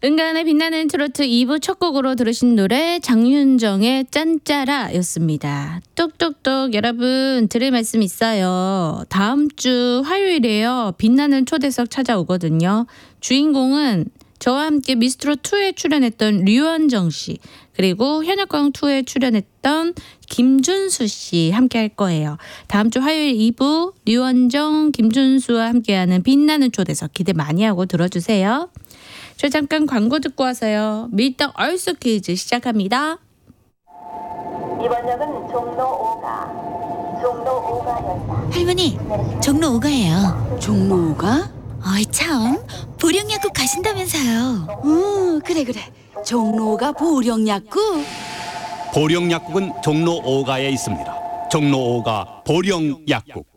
은간의 빛나는 트로트 2부 첫 곡으로 들으신 노래 장윤정의 짠짜라였습니다. 똑똑똑 여러분 들을 말씀 있어요. 다음 주 화요일에요. 빛나는 초대석 찾아오거든요. 주인공은 저와 함께 미스트롯2에 출연했던 류현정 씨 그리고 현역광2에 출연했던 김준수 씨 함께 할 거예요. 다음 주 화요일 2부 류현정, 김준수와 함께하는 빛나는 초대석 기대 많이 하고 들어주세요. 저 잠깐 광고 듣고 와서요. 밀당 얼쑤 퀴즈 시작합니다. 이번 역은 종로 5가역이다. 할머니, 종로 5가예요. 종로 5가? 어이 참, 보령약국 가신다면서요. 그래. 종로 5가 보령약국? 보령약국은 종로 5가에 있습니다. 종로 5가 보령약국.